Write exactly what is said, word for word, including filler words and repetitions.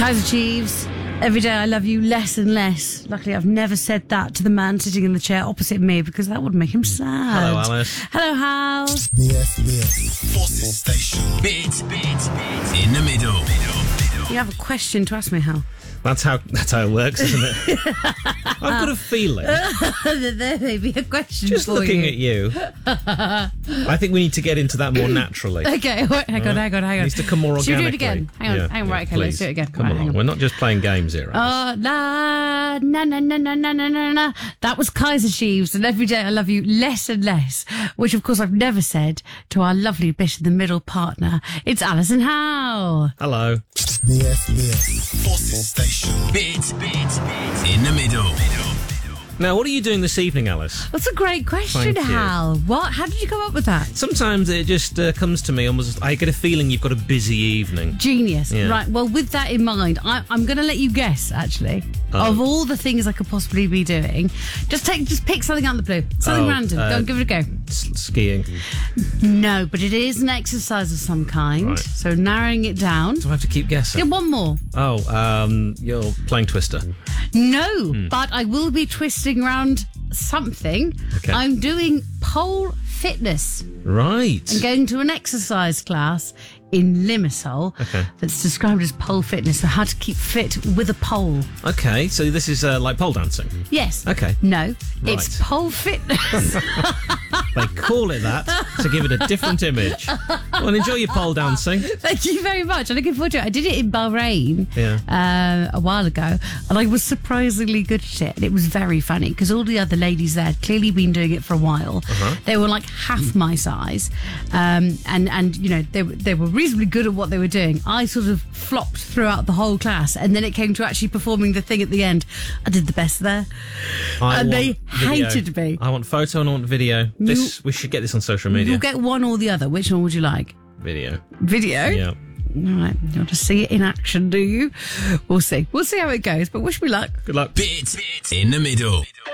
Kaiser Chiefs, every day I love you less and less. Luckily, I've never said that to the man sitting in the chair opposite me because that would make him sad. Hello, Alice. Hello, Hal. B F, B F. Forces Station. Bits, bits, bits. In the middle. You have a question to ask me, Hal. That's how that's how it works, isn't it? I've got a feeling. There may be a question Just for looking you. at you, I think we need to get into that more naturally. Okay, wait, hang on, hang on, hang on. It needs to come more Should we organically. do it again? Hang on, Yeah, hang on, yeah, right, okay, please. let's do it again. Come Right, along. hang on. We're not just playing games here. Alice. Oh, la, na, na, na, na, na, na, na, na. That was Kaiser Chiefs, and every day I love you less and less, which of course I've never said to our lovely bit in the middle partner. It's Alison Howe. Hello. B F, B F. Forces Station. Bits, bits, bits. In the middle. Now, what are you doing this evening, Alice? That's a great question, Thank you. Hal. What? How did you come up with that? Sometimes it just uh, comes to me almost. I get a feeling you've got a busy evening. Genius. Yeah. Right, well, with that in mind, I, I'm going to let you guess, actually, Oh. of all the things I could possibly be doing. Just take, just pick something out of the blue. Something Oh, random. uh, Go and give it a go. S- skiing. No, but it is an exercise of some kind. Right. So narrowing it down. Do I have to keep guessing? Yeah, one more. Oh, um, you're playing Twister. No, Hmm. but I will be twisting around something. Okay. I'm doing pole fitness. Right. I'm going to an exercise class in Limassol Okay. that's described as pole fitness, so how to keep fit with a pole. Okay, so this is uh, like pole dancing. Yes. Okay. No, it's Right. pole fitness. They call it that to give it a different image. Well, enjoy your pole dancing. Thank you very much. I'm looking forward to it. I did it in Bahrain Yeah. uh, a while ago, and I was surprisingly good at it. And it was very funny because all the other ladies there had clearly been doing it for a while. Uh-huh. They were like half my size, um, and and you know they were they were reasonably good at what they were doing. I sort of flopped throughout the whole class, and then it came to actually performing the thing at the end. I did the best there, I and they want video. hated me. I want photo and I want video. This we should get this on social media. You'll get one or the other. Which one would you like? Video. Video? Yeah. All right. You want to see it in action, do you? We'll see. We'll see how it goes, but wish me luck. Good luck. Bits, bits. In the middle.